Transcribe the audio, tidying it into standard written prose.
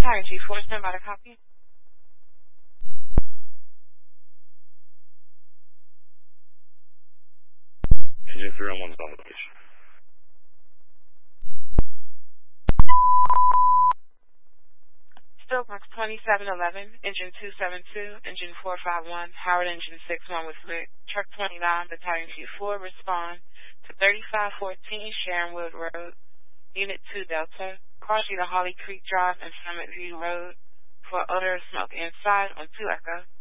Tiger G4, stand by to copy. Engine 301 is on location. Stillbox 2711, engine 272, engine 451, Howard engine 61 with Rick, truck 29, battalion G4, respond to 3514 Sharonwood Road, unit 2 Delta, crossing to Holly Creek Drive and Summit View Road for odor of smoke inside on 2 Echo.